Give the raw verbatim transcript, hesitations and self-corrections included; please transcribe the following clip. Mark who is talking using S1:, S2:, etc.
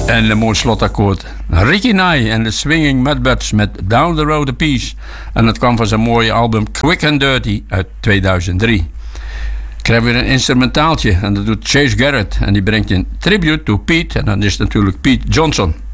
S1: En een mooi slotakkoord. Ricky Nye en de Swinging Mudbats met Down the Road a Piece. En dat kwam van zijn mooie album Quick and Dirty uit tweeduizend drie. Krijgen we weer een instrumentaaltje en dat doet Chase Garrett. En die brengt een tribute to Pete en dat is natuurlijk Pete Johnson.